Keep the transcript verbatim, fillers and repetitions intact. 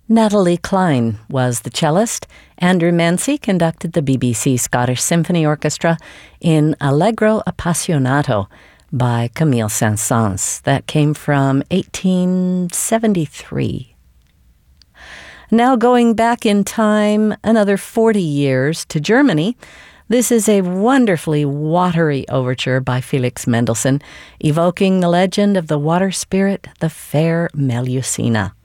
Natalie Klein was the cellist. Andrew Mancy conducted the B B C Scottish Symphony Orchestra in Allegro Appassionato by Camille Saint-Saëns. That came from eighteen seventy-three. Now going back in time another forty years to Germany, this is a wonderfully watery overture by Felix Mendelssohn, evoking the legend of the water spirit, the fair Melusina.